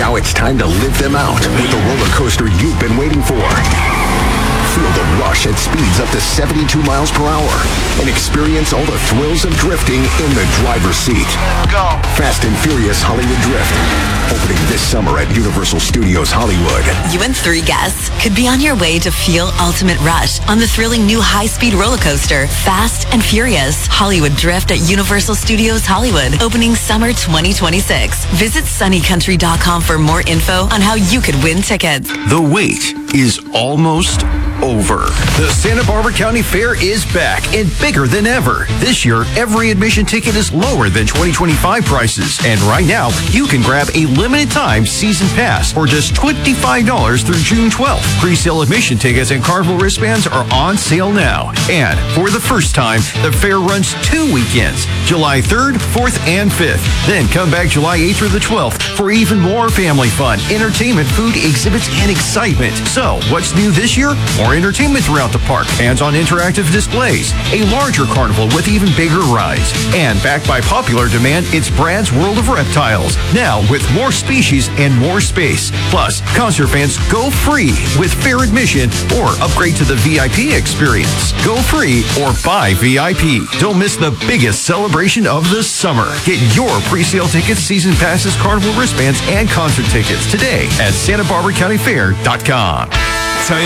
Now it's time to live them out with the roller coaster you've been waiting for. Feel the rush at speeds up to 72 miles per hour and experience all the thrills of drifting in the driver's seat. Go. Fast and Furious Hollywood Drift, opening this summer at Universal Studios Hollywood. You and 3 guests could be on your way to feel ultimate rush on the thrilling new high-speed roller coaster, Fast and Furious Hollywood Drift at Universal Studios Hollywood, opening summer 2026. Visit sunnycountry.com for more info on how you could win tickets. The wait is almost over. The Santa Barbara County Fair is back and bigger than ever. This year, every admission ticket is lower than 2025 prices. And right now, you can grab a limited time season pass for just $25 through June 12th. Pre-sale admission tickets and Carnival wristbands are on sale now. And for the first time, the fair runs 2 weekends, July 3rd, 4th, and 5th. Then come back July 8th through the 12th for even more family fun, entertainment, food, exhibits, and excitement. So, what's new this year? More entertainment throughout the park, hands-on interactive displays, a larger carnival with even bigger rides. And backed by popular demand, it's Brad's World of Reptiles, now with more species and more space. Plus, concert fans go free with fair admission or upgrade to the VIP experience. Go free or buy VIP. Don't miss the biggest celebration of the summer. Get your pre-sale tickets, season passes, carnival wristbands, and concert tickets today at SantaBarbaraCountyFair.com.